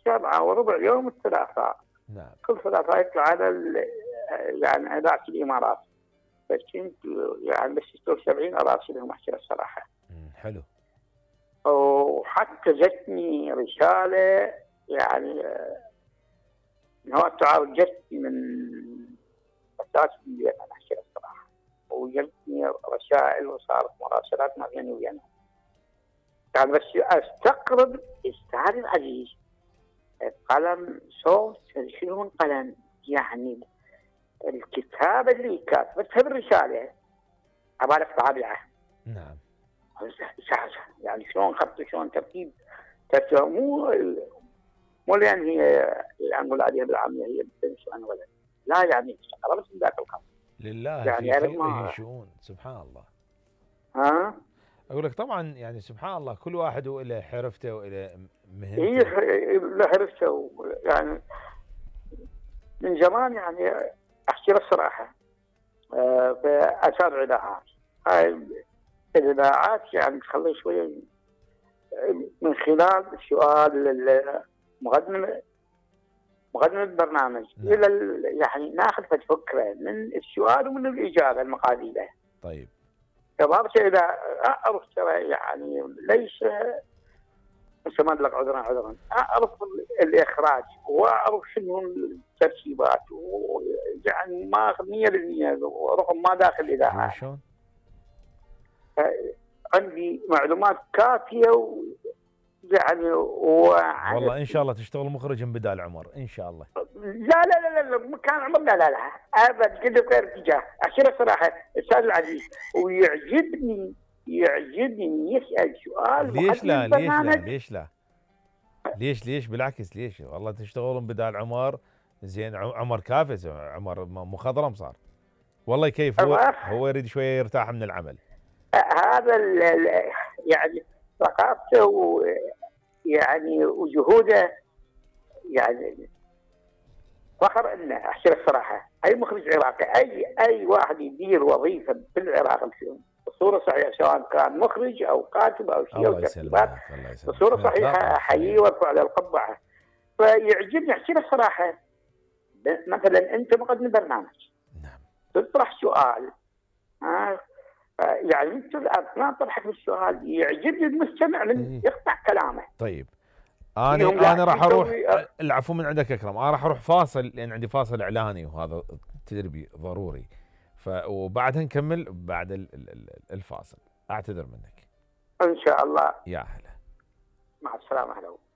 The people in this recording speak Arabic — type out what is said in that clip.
7:15 يوم الثلاثاء. نعم. كل ثلاثاء يطلع على يعني إذاعة الإمارات. فكنت يعني بس 76 أراسلهم أحكي الصراحة. حلو. وحتى جتني رسالة يعني نوع التعاون جتني من أساس البيت أنا أحكي الصراحة. وجتني رسائل وصارت مراسلات ما بيني وبينهم. يعني بس أستقرب أستاذ العزيز قلم صوت شنو قلم يعني الكتابة اللي كاتبتها بالرسالة عبالك طابعة. نعم. يعني شلون خط شلون ترتيب مو لأن هي يعني نقول عليها بالعامية هي بنت وأنا ولد. لا يعني استقربت من ذاك الخط. لله يعني في خلقه شؤون سبحان الله. ها؟ أقول لك طبعا يعني سبحان الله كل واحد وإلى حرفته وإلى مهنته. هي له حرفته يعني من زمان يعني أحكي الصراحة. فأتابع إذاعات. هاي الإذاعات يعني تخلي شوية من خلال سؤال مقدمة البرنامج. نعم. إلى يعني ناخذ فكرة من السؤال ومن الإجابة المقابلة. طيب. شباب إذا أعرف ترى يعني ليس مثل ما لك عذرا أعرف الإخراج وأعرف شنو الترتيبات ويعني ما أخذ 100% رغم ما داخل الإذاعة. شلون؟ عندي معلومات كافية يعني والله إن شاء الله تشتغل مخرج بدال عمر إن شاء الله. لا مكان عمر لا أبد كله غير اتجاه. أشير الصراحة أستاذ العزيز ويعجبني يسأل سؤال. ليش بالعكس ليش والله تشتغلون بدال عمر زين. عمر كافز عمر مخضرم صار والله كيف هو يريد شوية يرتاح من العمل. هذا يعني ثقافته يعني وجهوده يعني فخر انه احكي الصراحه. اي مخرج عراقي اي واحد يدير وظيفه بالعراق بصوره صحيحه سواء كان مخرج او كاتب او شيء او ترتيبات بصوره صحيحه احييه وارفع له القبعه. فيعجبني احكي الصراحه. مثلا انت مقدم برنامج. نعم. تطرح سؤال يعني انت اثناء طرحك السؤال يعجبني المستمع من يقطع كلامه. طيب انا راح اروح العفو من عندك اكرم. انا راح اروح فاصل لان عندي فاصل اعلاني وهذا تدري ضروري. وبعدها نكمل بعد الفاصل. اعتذر منك. ان شاء الله. يا هلا. مع السلامه. هلا.